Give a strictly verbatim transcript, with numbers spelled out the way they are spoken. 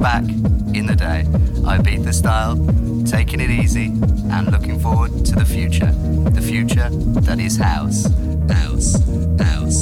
back in the day. I beat the style, taking it easy, and looking forward to the future. The future that is house, house, house.